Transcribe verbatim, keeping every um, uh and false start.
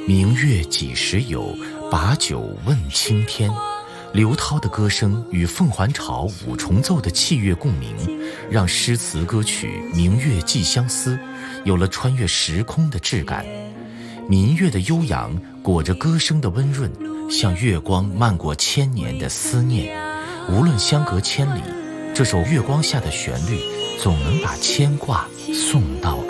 明月几时有，把酒问青天。刘涛的歌声与凤还巢五重奏的器乐共鸣，让诗词歌曲《明月寄相思》有了穿越时空的质感。民乐的悠扬裹着歌声的温润，像月光漫过千年的思念。无论相隔千里，这首月光下的旋律总能把牵挂送到